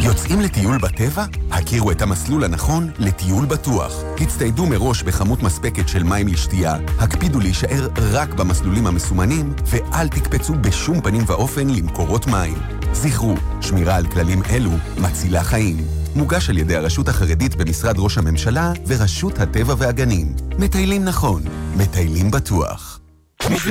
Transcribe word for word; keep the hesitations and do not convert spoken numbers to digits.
יוצאים לטיול בטבע? הכירו את המסלול הנכון לטיול בטוח. הצטיידו מראש בכמות מספקת של מים לשתייה, הקפידו להישאר רק במסלולים המסומנים, ואל תקפצו בשום פנים ואופן למקורות מים. זכרו, שמירה על כללים אלו מצילה חיים. מוגש על ידי הרשות החרדית במשרד ראש הממשלה ורשות הטבע והגנים. מטיילים נכון, מטיילים בטוח.